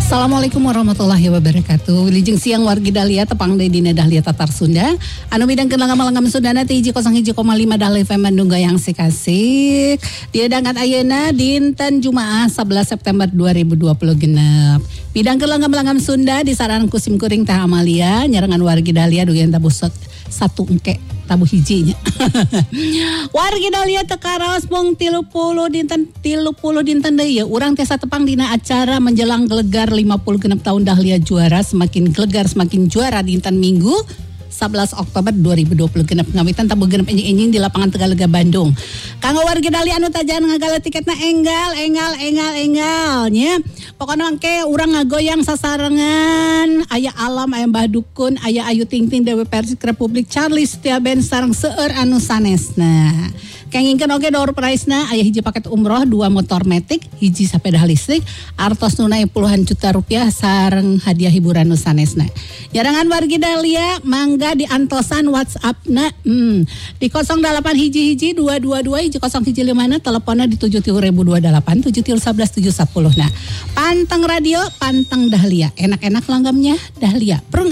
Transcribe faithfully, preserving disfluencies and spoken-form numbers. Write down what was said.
Assalamualaikum warahmatullahi wabarakatuh. Wilujeng siang wargi Dahlia tepang deui dina Dahlia Tatar Sunda. Anu midangkeun langgam-langgam Sundana ti hiji kosong hiji koma lima Dahlia F M Bandung Gayang Sikasik. Diadangan ayeuna dinten Jumaah sebelas September dua ribu dua puluh genep. Midangkeun langgam-langgam Sunda disaranan ku sim kuring teh Amalia nyarengan wargi Dahlia dugian tabu satu engke tabu hijinya. Wargi Dahlia teu karaos mung tilu puluh dinten tilu puluh dinten deui urang teh satepang dina acara menjelang gelegar lima puluh genep tahun Dahlia juara semakin gelegar semakin juara dinten Minggu sebelas Oktober dua ribu dua puluh genep ngawitan tabu genep enjing-enjing di lapangan Tegalega Bandung. Kanggo wargi Dahlia anu tajan ngagala tiketna enggal enggal enggal enggal nya. Pokona engke urang ngagoyang sasarengan aya Alam aya Mbah Dukun aya Ayu Ting Ting Dewi Persik Republik Charlie Setiaben sareng seueur anu sanesna. Kengingkeun oge door prize-na aya hiji paket umroh, dua motor matic, hiji sepeda listrik, artos nunai puluhan juta rupiah sareng hadiah hiburan nu sanesna. Nyarangan wargi Dahlia mangga diantosan WhatsApp-na hmm, di nol delapan hiji hiji dua dua dua hiji nol hiji lima na teleponnya di tujuh tilu ribu dua puluh delapan tujuh tilu sebelas tujuh sepuluh na. Panteng radio, panteng Dahlia. Enak-enak langgamnya Dahlia.